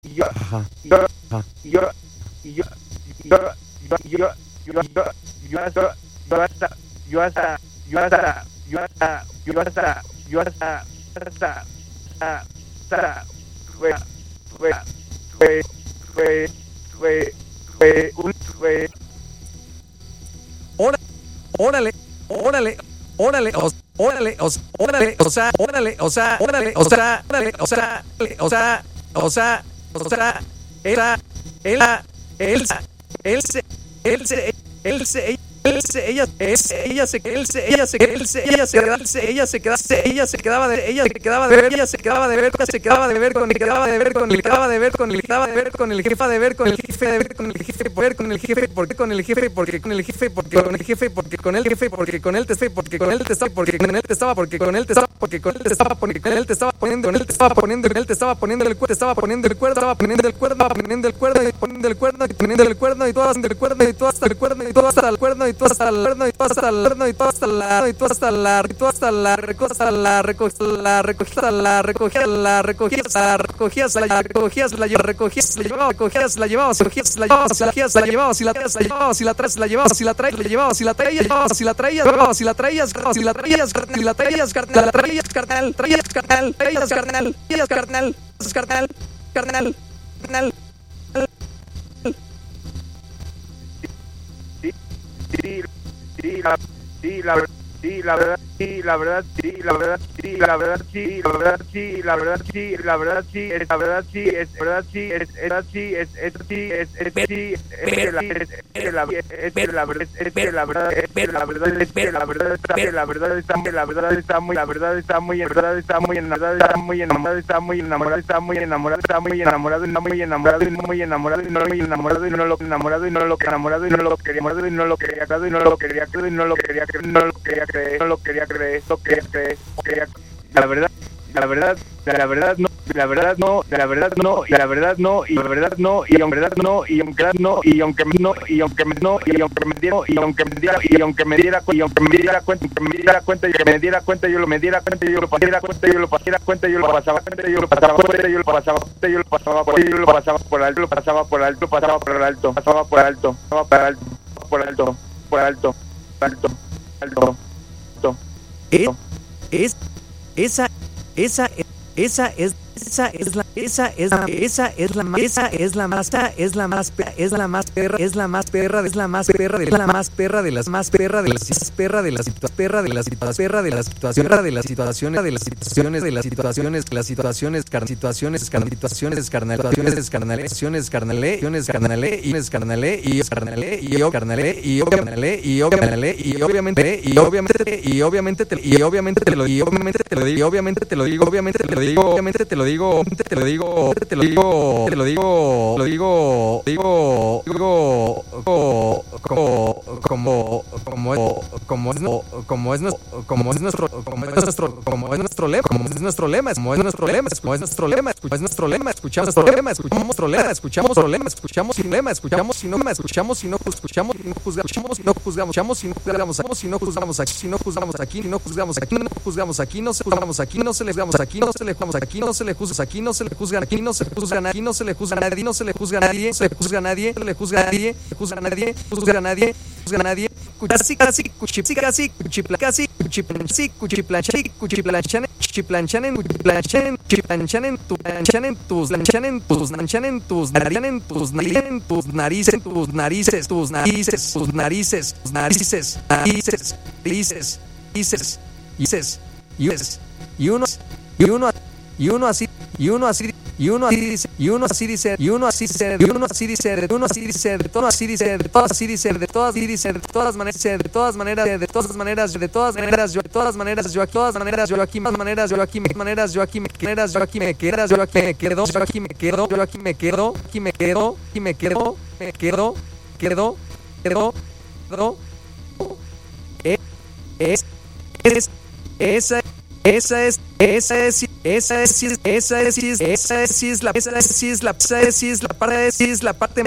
yo, Ajá. yo, Ajá. yo, yo, yo, yo, yo, yo, hasta, yo hasta, yo hasta, yo hasta, yo hasta, yo hasta, yo hasta, fue, fue, fue, fue, fue, fue, Órale, órale, órale, órale, órale, o sea, órale, o sea, órale, o sea, órale, o sea, o sea, o sea, o sea, era, él, él se, él se, él se, él se, ella se, ella se, él se, ella se, él se, ella se, ella se quedaba, ella se quedaba de, ella se quedaba de ver, ella se quedaba de ver, se quedaba de ver con el, quedaba de ver con el, quedaba de ver con el, quedaba de ver con el jefe, de ver con el jefe, de ver con el jefe, ver con el jefe, porque con el jefe, porque con el jefe, porque con el jefe, porque con el jefe, porque con él te estoy, porque con él te estaba, porque con él te estaba, porque con él te estaba, porque con él te estaba, porque con él te estaba poniendo, con él te estaba poniendo, con él te estaba poniendo el cuerno, estaba poniendo el cuerno, estaba poniendo el cuerno, poniendo el cuerno y poniendo el cuerno y poniendo el cuerno y todo hasta el cuerno y todo hasta el cuerno y todo hasta el cuerno y todo hasta el cuerno y todo hasta el cuerno y todo hasta la y todo hasta la y todo hasta la recosta la recogida la recogida la recogida la recogías la recogías la recogías la recogías la llevabas recogías la llevabas recogías la llevabas la llevabas y la traes la llevabas y la traes la llevabas y la traes la llevabas y la traías llevabas y la traías llevabas y la traías y la traías y la traías carnal la traías carnal traías carnal traías carnal traías carnal carnal carnal carnal sí, la verdad, sí, la verdad, sí, la verdad, sí, la verdad, sí, la verdad, sí, la verdad, sí, la verdad, sí, la verdad, sí, es la verdad, sí, es verdad, sí, es así, es sí, es sí, es la verdad, es la verdad, es la verdad, es la verdad, la verdad está, la verdad está, la verdad está muy, la verdad está muy, la verdad está muy, la verdad está muy enamorado, está muy enamorado, está muy enamorado, está muy enamorado, no muy enamorado, no muy enamorado, no muy enamorado, y no lo enamorado, y no lo enamorado, y no lo quería, y no lo quería, y no lo quería, y no lo quería, no lo quería creer, no lo quería creer, no quería creer, quería, la verdad, la verdad, la verdad no, la verdad no, la verdad no, y la verdad no, y la verdad no, y aunque verdad no, y aunque no, y aunque no, y aunque no, y aunque me diera, y aunque me diera, y aunque me diera, y aunque me diera cuenta, que me diera cuenta, y que me diera cuenta, yo lo me diera cuenta, yo lo pasara cuenta, yo lo pasara cuenta, yo lo pasaba cuenta, yo lo pasaba cuenta, yo lo pasaba cuenta, yo lo pasaba por, yo lo pasaba por alto, lo pasaba por alto, pasaba por alto, pasaba por alto, pasaba por alto, por alto, por alto, alto, alto, alto. Es esa es la más perra de las más perra de las perra de las perra de las perra de las situaciones de las situaciones de las situaciones de las situaciones las situaciones situaciones carnales carnales carnale y carnale y carnale y carnale y carnale y carnale y obviamente te lo digo obviamente te lo digo obviamente te lo digo obviamente te lo digo obviamente te lo digo te lo digo te lo digo te lo digo lo digo digo como es nuestro lema como es nuestro lema como es nuestro lema como es nuestro lema es nuestro lema escuchamos problema escuchamos problema escuchamos problema escuchamos sin lema escuchamos sin lema escuchamos y no escuchamos y no juzgamos y no juzgamos y no juzgamos y no juzgamos aquí si no juzgamos aquí no juzgamos aquí no juzgamos aquí no se juzgamos aquí no se le juzgamos aquí no se le juzgamos aquí no se le juzga aquí no se le juzga aquí no se le juzga aquí no se le juzga nadie no se le juzga nadie se le juzga nadie se le juzga nadie juzga nadie juzga nadie juzga nadie casi casi casi cuchiplanchan tus narices y uno así dice, y uno así dice, de todas maneras, yo aquí me quedo, esa es la parte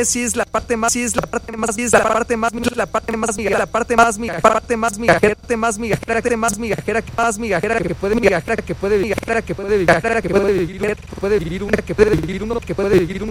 más migajera que puede vivir uno